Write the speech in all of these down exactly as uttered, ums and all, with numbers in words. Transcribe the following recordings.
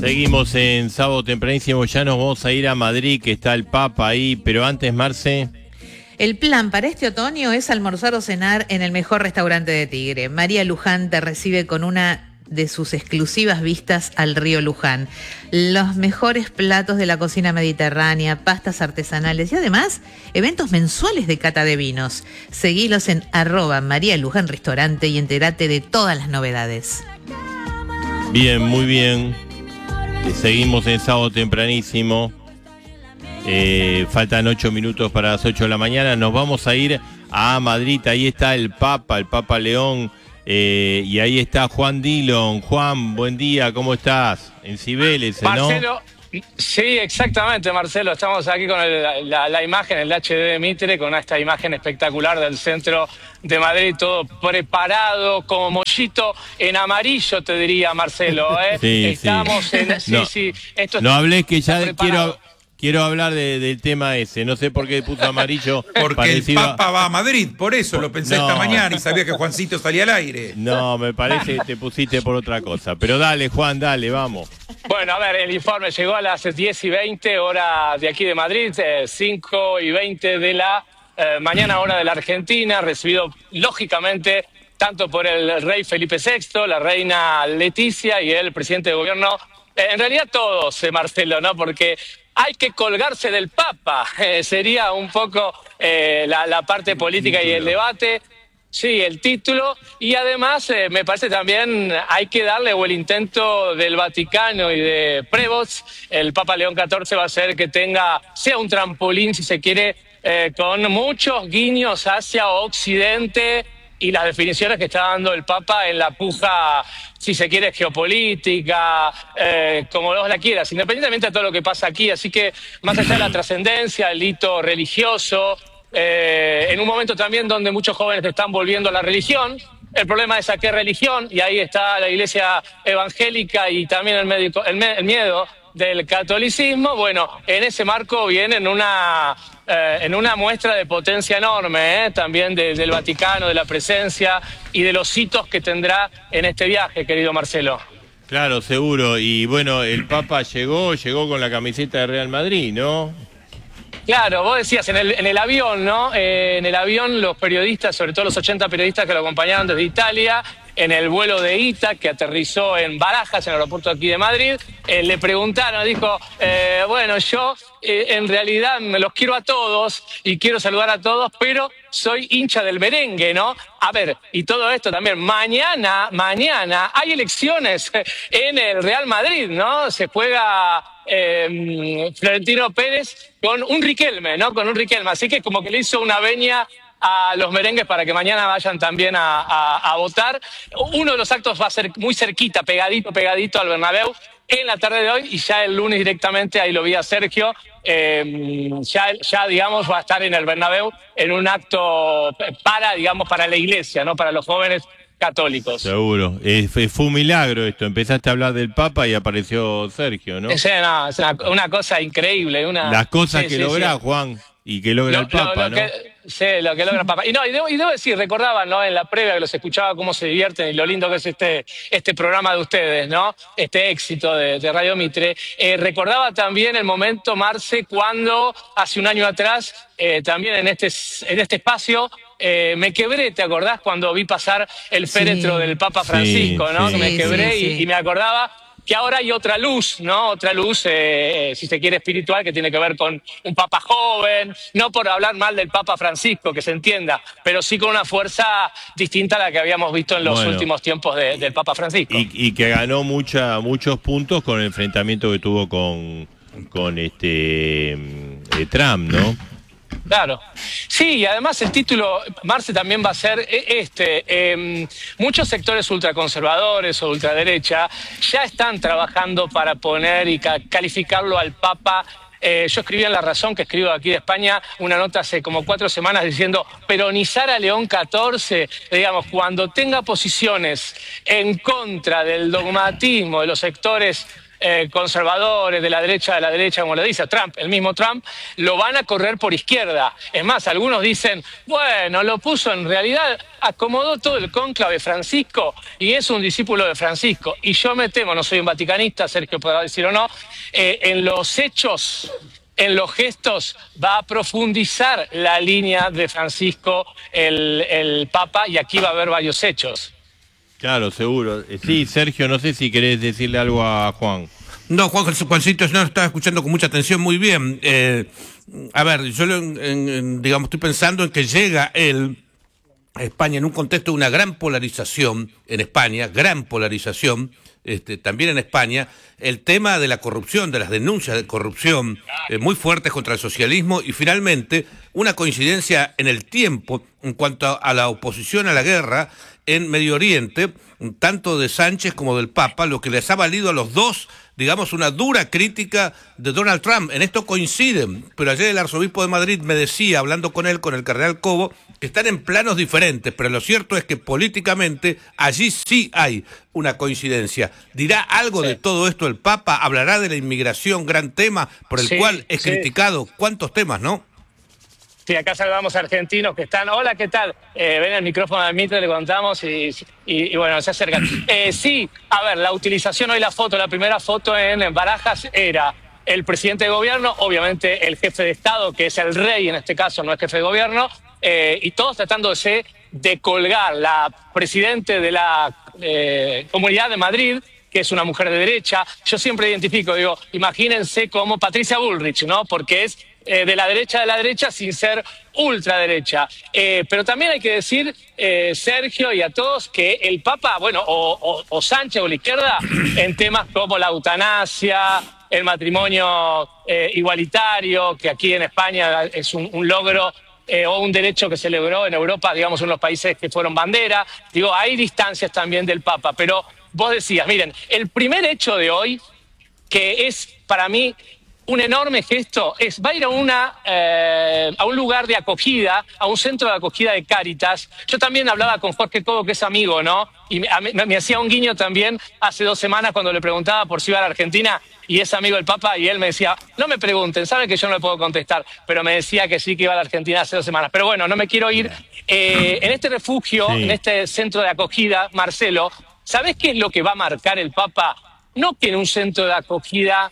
Seguimos en sábado tempranísimo, ya nos vamos a ir a Madrid, que está el Papa ahí, pero antes, Marce... El plan para este otoño es almorzar o cenar en el mejor restaurante de Tigre. María Luján te recibe con una de sus exclusivas vistas al río Luján. Los mejores platos de la cocina mediterránea, pastas artesanales y además eventos mensuales de cata de vinos. Seguilos en arroba María Luján Restaurante y entérate de todas las novedades. Bien, muy bien. Seguimos en sábado tempranísimo. Eh, faltan ocho minutos para las ocho de la mañana. Nos vamos a ir a Madrid. Ahí está el Papa, el Papa León. Eh, y ahí está Juan Dillon. Juan, buen día, ¿cómo estás? En Cibeles, ¿no? Marcelo, sí, exactamente, Marcelo. Estamos aquí con el, la, la imagen, el H D de Mitre, con esta imagen espectacular del centro de Madrid, todo preparado como mollito en amarillo, te diría, Marcelo. ¿eh? Sí, Estamos sí. en... Sí, no, sí. Esto no hablé que ya preparado. quiero... Quiero hablar de, del tema ese, no sé por qué puso amarillo. Porque parecido... el Papa va a Madrid, por eso lo pensé no. esta mañana y sabía que Juancito salía al aire. No, me parece que te pusiste por otra cosa. Pero dale, Juan, dale, vamos. Bueno, a ver, el informe llegó a las diez y veinte, hora de aquí de Madrid, eh, cinco y veinte de la eh, mañana, hora de la Argentina, recibido lógicamente tanto por el rey Felipe sexto, la reina Leticia y el presidente de gobierno. Eh, en realidad todos, eh, Marcelo, ¿no? Porque hay que colgarse del Papa, eh, sería un poco eh, la, la parte política y el debate. Sí, el título. Y además eh, me parece también hay que darle, o el intento del Vaticano y de Prevost, el Papa León catorce va a ser que tenga, sea un trampolín, si se quiere, eh, con muchos guiños hacia Occidente y las definiciones que está dando el Papa en la puja, si se quiere, geopolítica, eh, como vos la quieras, independientemente de todo lo que pasa aquí. Así que más allá de la trascendencia, el hito religioso, eh, en un momento también donde muchos jóvenes están volviendo a la religión, el problema es a qué religión, y ahí está la iglesia evangélica y también el, médico, el, el miedo del catolicismo. Bueno, en ese marco viene en una, eh, en una muestra de potencia enorme, eh, también de, del Vaticano, de la presencia y de los hitos que tendrá en este viaje, querido Marcelo. Claro, seguro. Y bueno, el Papa llegó, llegó con la camiseta de Real Madrid, ¿no? Claro, vos decías, en el, en el avión, ¿no? Eh, en el avión los periodistas, sobre todo los ochenta periodistas que lo acompañaron desde Italia, en el vuelo de ITA, que aterrizó en Barajas, en el aeropuerto aquí de Madrid, eh, le preguntaron, dijo, eh, bueno, yo eh, en realidad me los quiero a todos y quiero saludar a todos, pero soy hincha del merengue, ¿no? A ver, y todo esto también, mañana, mañana hay elecciones en el Real Madrid, ¿no? Se juega eh, Florentino Pérez con un Riquelme, ¿no? Con un Riquelme, así que como que le hizo una veña a los merengues para que mañana vayan también a, a, a votar. Uno de los actos va a ser muy cerquita, pegadito, pegadito al Bernabéu, en la tarde de hoy, y ya el lunes directamente, ahí lo vi a Sergio, eh, ya, ya, digamos, va a estar en el Bernabéu en un acto para, digamos, para la iglesia, ¿no? Para los jóvenes católicos. Seguro. Eh, fue, fue un milagro esto. Empezaste a hablar del Papa y apareció Sergio, ¿no? Es, no, es una, una cosa increíble. Una... Las cosas sí, que sí, logra, sí. Juan, y que logra Lo, el Papa, lo, lo ¿no? Que... Sí, lo que logra el Papa. Y no, y debo, y debo decir, recordaban, ¿no? En la previa que los escuchaba cómo se divierten y lo lindo que es este, este programa de ustedes, ¿no? Este éxito de, de Radio Mitre. Eh, recordaba también el momento, Marce, cuando hace un año atrás, eh, también en este, en este espacio, eh, me quebré, ¿te acordás? Cuando vi pasar el féretro sí. del Papa Francisco, sí, ¿no? Sí. Me quebré sí, y, sí. y me acordaba que ahora hay otra luz, ¿no? Otra luz, eh, si se quiere, espiritual, que tiene que ver con un Papa joven, no por hablar mal del Papa Francisco, que se entienda, pero sí con una fuerza distinta a la que habíamos visto en los bueno, últimos tiempos de, del Papa Francisco. Y, y que ganó mucha, muchos puntos con el enfrentamiento que tuvo con, con este eh, Trump, ¿no? Claro. Sí, y además el título, Marce, también va a ser este. Eh, muchos sectores ultraconservadores o ultraderecha ya están trabajando para poner y ca calificarlo al Papa. Eh, yo escribí en La Razón, que escribo aquí de España, una nota hace como cuatro semanas diciendo peronizar a León catorce, digamos, cuando tenga posiciones en contra del dogmatismo de los sectores eh, conservadores, de la derecha, de la derecha, como lo dice Trump, el mismo Trump, lo van a correr por izquierda. Es más, algunos dicen, bueno, lo puso en realidad, acomodó todo el cónclave Francisco y es un discípulo de Francisco. Y yo me temo, no soy un vaticanista, Sergio podrá decir o no, eh, en los hechos, en los gestos, va a profundizar la línea de Francisco, el, el Papa, y aquí va a haber varios hechos. Claro, seguro. Eh, Sí, Sergio, no sé si querés decirle algo a Juan. No, Juan, Juancito, no estaba escuchando con mucha atención, muy bien. Eh, a ver, yo en, en, digamos, estoy pensando en que llega él a España en un contexto de una gran polarización en España, gran polarización, este, también en España, el tema de la corrupción, de las denuncias de corrupción eh, muy fuertes contra el socialismo y finalmente una coincidencia en el tiempo en cuanto a la oposición a la guerra en Medio Oriente, tanto de Sánchez como del Papa, lo que les ha valido a los dos, digamos, una dura crítica de Donald Trump. En esto coinciden, pero ayer el arzobispo de Madrid me decía, hablando con él, con el cardenal Cobo, que están en planos diferentes, pero lo cierto es que políticamente allí sí hay una coincidencia. ¿Dirá algo sí. de todo esto el Papa? ¿Hablará de la inmigración, gran tema por el sí, cual es sí. criticado? ¿Cuántos temas, no? Sí, acá saludamos a argentinos que están. Hola, ¿qué tal? Eh, ven el micrófono de Mitre, le contamos y, y, y bueno, se acercan. Eh, sí, a ver, la utilización hoy, la foto, la primera foto en Barajas era el presidente de gobierno, obviamente el jefe de Estado, que es el rey en este caso, no es jefe de gobierno, eh, y todos tratándose de colgar la presidente de la eh, Comunidad de Madrid, que es una mujer de derecha. Yo siempre identifico, digo, imagínense como Patricia Bullrich, ¿no? Porque es eh, de la derecha de la derecha sin ser ultraderecha. Eh, pero también hay que decir, eh, Sergio y a todos, que el Papa, bueno, o, o, o Sánchez o la izquierda, en temas como la eutanasia, el matrimonio eh, igualitario, que aquí en España es un, un logro eh, o un derecho que se logró en Europa, digamos, en los países que fueron bandera. Digo, hay distancias también del Papa, pero vos decías, miren, el primer hecho de hoy, que es para mí un enorme gesto, es va a ir a, una, eh, a un lugar de acogida, a un centro de acogida de Cáritas. Yo también hablaba con Jorge Cobo, que es amigo, ¿no? Y me, me, me hacía un guiño también hace dos semanas cuando le preguntaba por si iba a la Argentina, y es amigo del Papa, y él me decía, no me pregunten, saben que yo no le puedo contestar, pero me decía que sí que iba a la Argentina hace dos semanas. Pero bueno, no me quiero ir. Eh, en este refugio, sí. en este centro de acogida, Marcelo, ¿sabés qué es lo que va a marcar el Papa? No que en un centro de acogida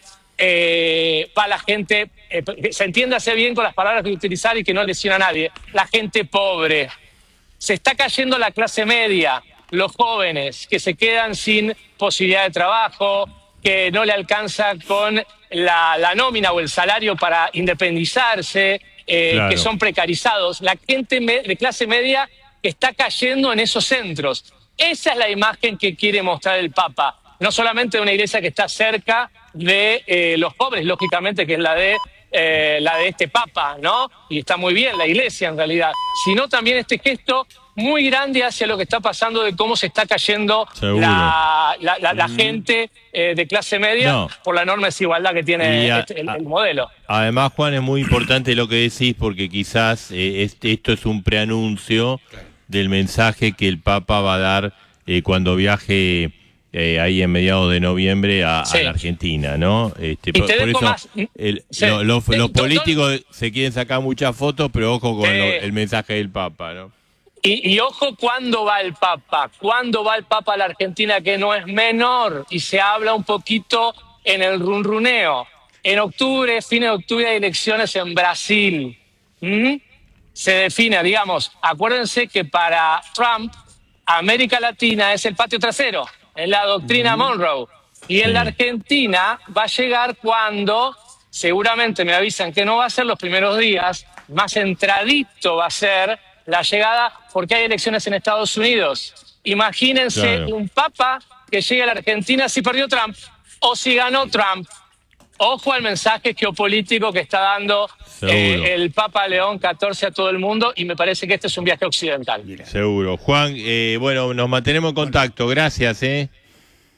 eh, va la gente, eh, se entiéndase bien con las palabras que utilizar y que no lesiona a nadie, la gente pobre. Se está cayendo la clase media, los jóvenes que se quedan sin posibilidad de trabajo, que no le alcanza con la, la nómina o el salario para independizarse, eh, claro. que son precarizados. La gente me, de clase media que está cayendo en esos centros. Esa es la imagen que quiere mostrar el Papa. No solamente de una iglesia que está cerca de eh, los pobres, lógicamente, que es la de, eh, la de este Papa, ¿no? Y está muy bien la iglesia en realidad, sino también este gesto muy grande hacia lo que está pasando de cómo se está cayendo la, la, la, la gente eh, de clase media no. por la enorme desigualdad que tiene a, este, el, el modelo. Además, Juan, es muy importante lo que decís, porque quizás eh, este, esto es un preanuncio del mensaje que el Papa va a dar eh, cuando viaje eh, ahí en mediados de noviembre a, sí. a la Argentina, ¿no? Este, por, por eso más... el, sí. lo, lo, los políticos se quieren sacar muchas fotos, pero ojo con sí. lo, el mensaje del Papa, ¿no? Y, y ojo, ¿cuándo va el Papa? ¿Cuándo va el Papa a la Argentina, que no es menor? Y se habla un poquito en el runruneo. En octubre, fin de octubre, hay elecciones en Brasil. ¿Mm? Se define, digamos, acuérdense que para Trump, América Latina es el patio trasero, es la doctrina uh-huh. Monroe. Y en la Argentina va a llegar cuando, seguramente me avisan que no va a ser los primeros días, más entradito va a ser la llegada, porque hay elecciones en Estados Unidos. Imagínense claro. un Papa que llegue a la Argentina si perdió Trump o si ganó Trump. Ojo al mensaje geopolítico que está dando eh, el Papa León catorce a todo el mundo, y me parece que este es un viaje occidental. Seguro. Juan, eh, bueno, nos mantenemos en contacto. Gracias, ¿eh?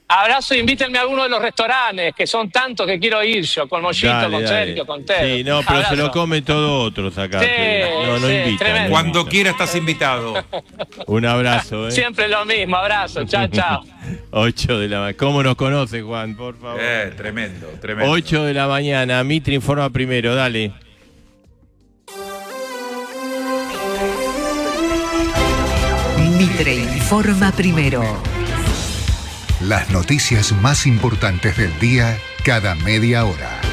Abrazo, invítenme a alguno de los restaurantes, que son tantos que quiero ir yo, con Mollito, Dale, con dale. Sergio, con Ted. Sí, no, pero Abrazo. se lo come todo otros acá. Sí, no, no sí, invitan, tremendo. no Cuando invitan. quiera estás invitado. Un abrazo, ¿eh? Siempre lo mismo, abrazo, chao, chao. ocho de la mañana. ¿Cómo nos conoce, Juan? Por favor. Eh, tremendo, tremendo. ocho de la mañana. Mitre informa primero, dale. Mitre informa primero. Las noticias más importantes del día cada media hora.